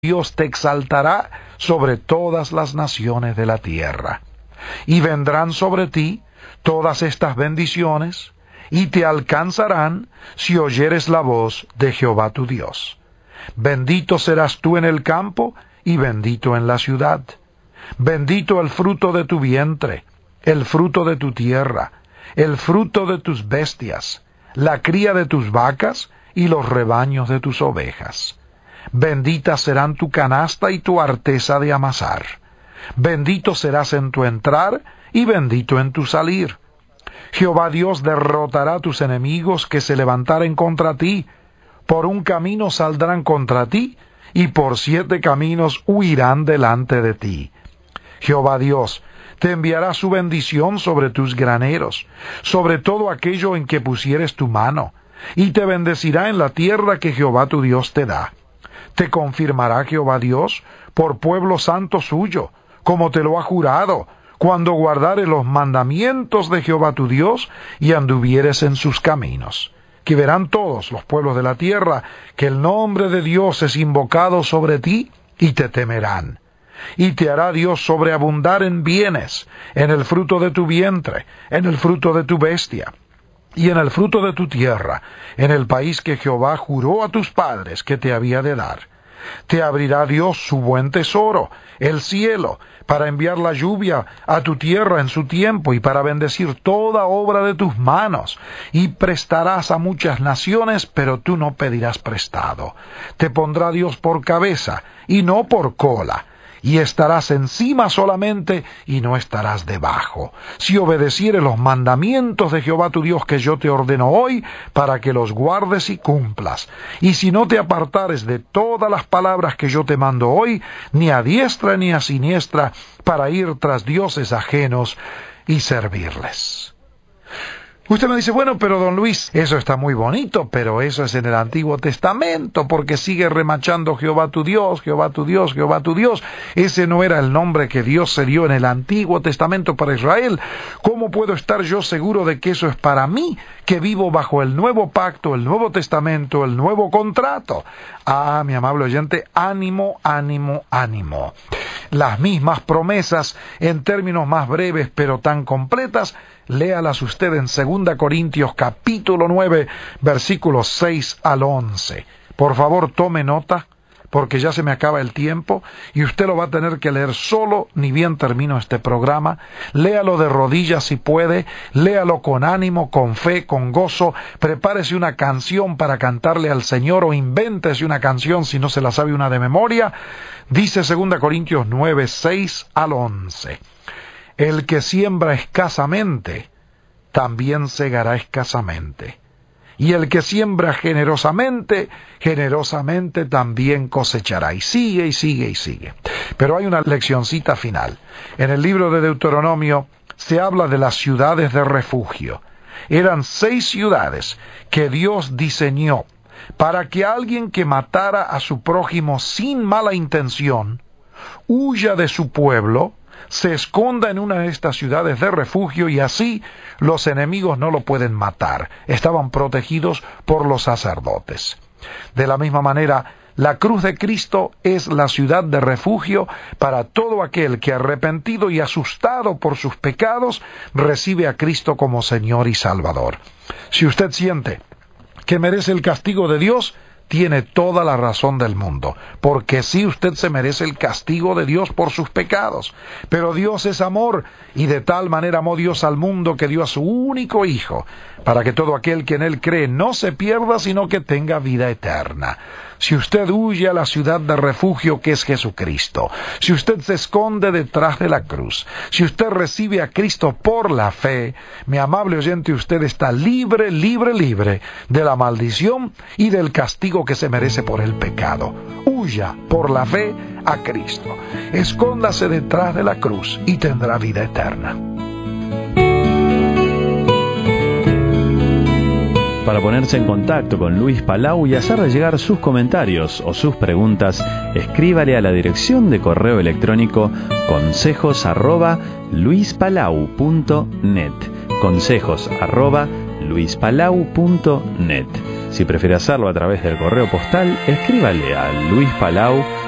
Dios te exaltará sobre todas las naciones de la tierra. Y vendrán sobre ti todas estas bendiciones, y te alcanzarán si oyeres la voz de Jehová tu Dios. Bendito serás tú en el campo, y bendito en la ciudad. Bendito el fruto de tu vientre, el fruto de tu tierra, el fruto de tus bestias, la cría de tus vacas, y los rebaños de tus ovejas. Benditas serán tu canasta y tu arteza de amasar. Bendito serás en tu entrar y bendito en tu salir. Jehová Dios derrotará a tus enemigos que se levantaren contra ti. Por un camino saldrán contra ti, y por 7 caminos huirán delante de ti. Jehová Dios te enviará su bendición sobre tus graneros, sobre todo aquello en que pusieres tu mano, y te bendecirá en la tierra que Jehová tu Dios te da. Te confirmará Jehová Dios por pueblo santo suyo, como te lo ha jurado, cuando guardares los mandamientos de Jehová tu Dios y anduvieres en sus caminos. Que verán todos los pueblos de la tierra que el nombre de Dios es invocado sobre ti, y te temerán. Y te hará Dios sobreabundar en bienes, en el fruto de tu vientre, en el fruto de tu bestia, y en el fruto de tu tierra, en el país que Jehová juró a tus padres que te había de dar. Te abrirá Dios su buen tesoro, el cielo, para enviar la lluvia a tu tierra en su tiempo, y para bendecir toda obra de tus manos. Y prestarás a muchas naciones, pero tú no pedirás prestado. Te pondrá Dios por cabeza, y no por cola. Y estarás encima solamente, y no estarás debajo, si obedecieres los mandamientos de Jehová tu Dios que yo te ordeno hoy, para que los guardes y cumplas. Y si no te apartares de todas las palabras que yo te mando hoy, ni a diestra ni a siniestra, para ir tras dioses ajenos y servirles. Usted me dice, bueno, pero don Luis, eso está muy bonito, pero eso es en el Antiguo Testamento, porque sigue remachando Jehová tu Dios, Jehová tu Dios, Jehová tu Dios. Ese no era el nombre que Dios se dio en el Antiguo Testamento para Israel. ¿Cómo puedo estar yo seguro de que eso es para mí, que vivo bajo el nuevo pacto, el Nuevo Testamento, el nuevo contrato? Ah, mi amable oyente, ánimo, ánimo, ánimo. Las mismas promesas, en términos más breves pero tan completas, léalas usted en 2 Corintios capítulo 9, versículos 6 al 11. Por favor, tome nota, porque ya se me acaba el tiempo, y usted lo va a tener que leer solo, ni bien termino este programa. Léalo de rodillas si puede, léalo con ánimo, con fe, con gozo. Prepárese una canción para cantarle al Señor, o invéntese una canción si no se la sabe una de memoria. Dice 2 Corintios 9, 6 al 11. El que siembra escasamente, también segará escasamente. Y el que siembra generosamente, generosamente también cosechará. Y sigue, y sigue, y sigue. Pero hay una leccioncita final. En el libro de Deuteronomio se habla de las ciudades de refugio. Eran 6 ciudades que Dios diseñó para que alguien que matara a su prójimo sin mala intención, huya de su pueblo, se esconda en una de estas ciudades de refugio, y así los enemigos no lo pueden matar. Estaban protegidos por los sacerdotes. De la misma manera, la cruz de Cristo es la ciudad de refugio para todo aquel que, arrepentido y asustado por sus pecados, recibe a Cristo como Señor y Salvador. Si usted siente que merece el castigo de Dios, tiene toda la razón del mundo, porque sí, usted se merece el castigo de Dios por sus pecados. Pero Dios es amor, y de tal manera amó Dios al mundo que dio a su único Hijo, para que todo aquel que en Él cree no se pierda, sino que tenga vida eterna. Si usted huye a la ciudad de refugio que es Jesucristo, si usted se esconde detrás de la cruz, si usted recibe a Cristo por la fe, mi amable oyente, usted está libre, libre, libre de la maldición y del castigo que se merece por el pecado. Huya por la fe a Cristo. Escóndase detrás de la cruz y tendrá vida eterna. Para ponerse en contacto con Luis Palau y hacerle llegar sus comentarios o sus preguntas, escríbale a la dirección de correo electrónico consejos@luispalau.net. consejos@luispalau.net. Si prefiere hacerlo a través del correo postal, escríbale a Luis Palau,